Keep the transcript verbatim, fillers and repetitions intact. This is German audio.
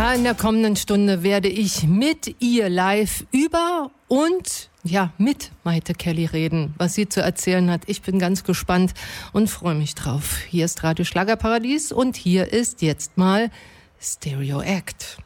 Ja, in der kommenden Stunde werde ich mit ihr live über und ja, mit Mayte Kelly reden, was sie zu erzählen hat. Ich bin ganz gespannt und freue mich drauf. Hier ist Radio Schlagerparadies und hier ist jetzt mal Stereo Act.